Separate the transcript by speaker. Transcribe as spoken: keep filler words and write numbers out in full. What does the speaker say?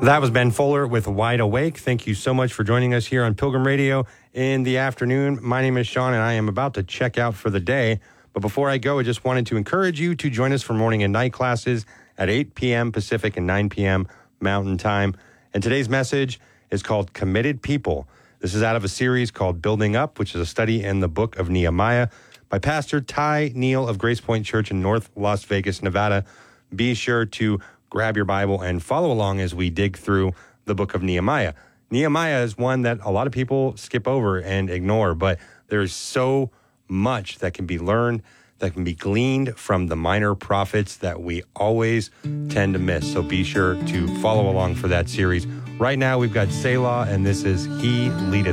Speaker 1: That was Ben Fuller with Wide Awake. Thank you so much for joining us here on Pilgrim Radio in the afternoon. My name is Sean, and I am about to check out for the day. But before I go, I just wanted to encourage you to join us for morning and night classes at eight p.m. Pacific and nine p.m. Mountain Time. And today's message is called Committed People. This is out of a series called Building Up, which is a study in the book of Nehemiah by Pastor Ty Neal of Grace Point Church in North Las Vegas, Nevada. Be sure to grab your Bible and follow along as we dig through the book of Nehemiah. Nehemiah is one that a lot of people skip over and ignore, but there's so much that can be learned, that can be gleaned from the minor prophets that we always tend to miss. So be sure to follow along for that series. Right now, we've got Selah, and this is He Leadeth.